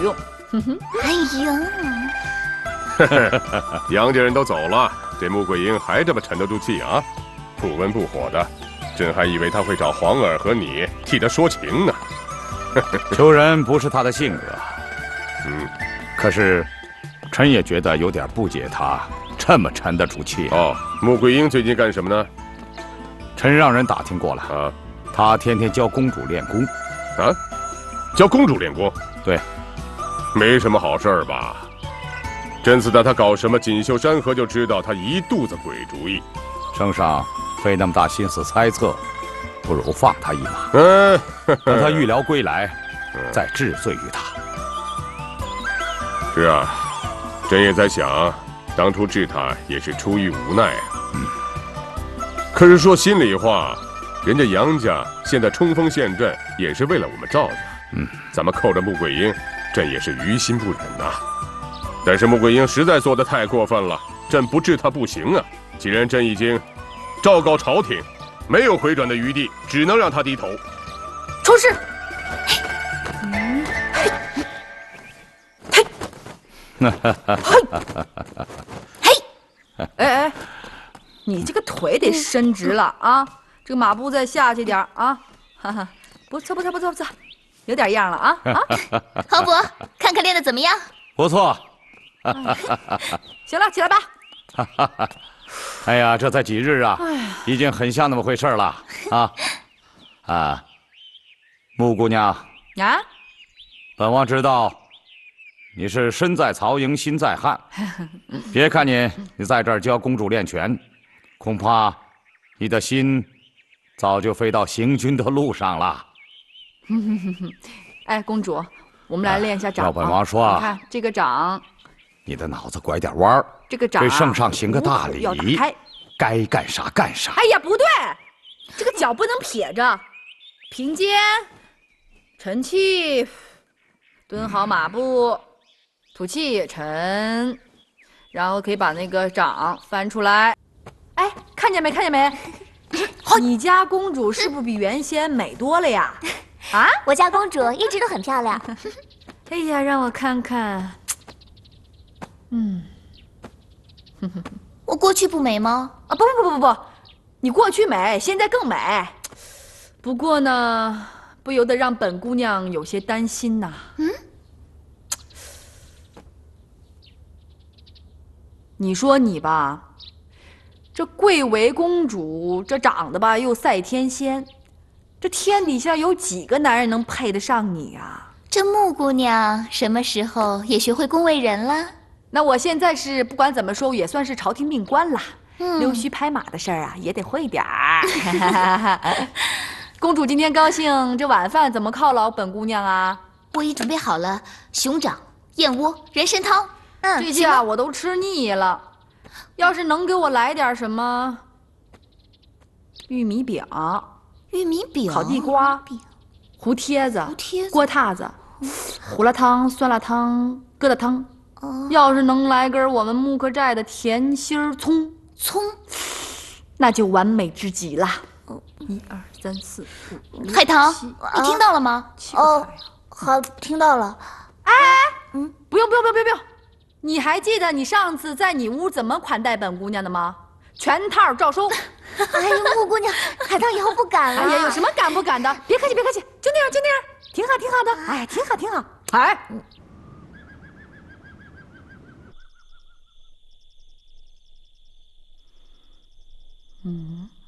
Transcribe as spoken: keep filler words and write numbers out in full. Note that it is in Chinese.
用。哼哼， 哎呀，杨家人都走了，这穆桂英还这么沉得住气啊？不温不火的，朕还以为他会找皇儿和你替他说情呢。 求人不是他的性格， 嗯， 可是臣也觉得有点不解他这么沉得住气。 哦，穆桂英最近干什么呢？ 臣让人打听过了啊， 他天天教公主练功。 啊，教公主练功？ 对。 没什么好事儿吧？这次带他搞什么锦绣山河，就知道他一肚子鬼主意。 圣上费那么大心思猜测，不如放他一马。 嗯， 等他预疗归来，再治罪于他。 是啊，朕也在想，当初治他也是出于无奈啊。 嗯。 可是说心里话，人家杨家现在冲锋陷阵，也是为了我们赵家。 嗯， 咱们扣着穆桂英。朕也是于心不忍呐、啊，但是穆桂英实在做得太过分了，朕不治她不行啊！既然朕已经昭告朝廷，没有回转的余地，只能让她低头。 出事！嗯，嘿，嘿，嘿，哎哎，你这个腿得伸直了啊！这个马步再下去点啊！哈哈，不错不错不错不错。有点样了啊啊！ 皇伯，看看练得怎么样？ 不错。 行了，起来吧。 哎呀，这才几日啊，已经很像那么回事了啊！啊，穆姑娘啊， 本王知道你是身在曹营心在汉，别看你你在这儿教公主练拳，恐怕你的心早就飞到行军的路上了。 哎，公主，我们来练一下掌。 要本王说啊， 你看这个掌， 你的脑子拐点弯儿。 这个掌对圣上行个大礼， 要打开， 该干啥干啥。 哎呀，不对，这个脚不能撇着，平肩，沉气，蹲好马步，吐气沉，然后可以把那个掌翻出来。哎，看见没？看见没？你家公主是不是比原先美多了呀？啊， 我家公主一直都很漂亮。 哎呀，让我看看。嗯， 我过去不美吗？ 啊，不不不不不，你过去美，现在更美。不过呢，不由得让本姑娘有些担心呐。嗯，你说你吧。这贵为公主，这长得吧又赛天仙，这天底下有几个男人能配得上你啊？ 这穆姑娘什么时候也学会恭维人了？ 那我现在是不管怎么说，也算是朝廷命官啦。 嗯， 溜须拍马的事儿啊，也得会点儿。公主今天高兴，这晚饭怎么犒劳本姑娘啊？ 我已准备好了熊掌、燕窝、人参汤。嗯， 这下我都吃腻了。要是能给我来点什么玉米饼、 玉米饼、 烤地瓜、胡贴子、 胡贴子、 锅塌子、胡辣汤、酸辣汤、疙瘩汤，哦、要是能来根我们木克寨的甜心葱葱， 那就完美至极啦。哦，一二三四五， 海棠，你听到了吗？ 哦， 好，听到了。 哎，嗯，不用不用不用不用不用。你还记得你上次在你屋怎么款待本姑娘的吗？全套照收。 哎呀，穆姑娘，海棠以后不敢了。 哎呀，有什么敢不敢的？别客气，别客气，就那样，就那样，挺好，挺好的。哎，挺好，挺好。哎，嗯。